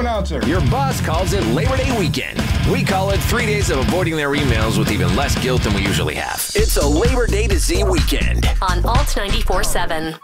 announcer. Your boss calls it Labor Day weekend. We call it 3 days of avoiding their emails with even less guilt than we usually have. It's a Labor Day to Z weekend on Alt 94.7.